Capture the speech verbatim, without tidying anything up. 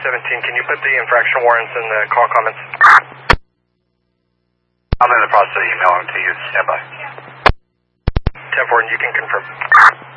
seventeen, can you put the infraction warrants in the call comments? I'm in the process of emailing to you. Stand by. ten four, and you can confirm.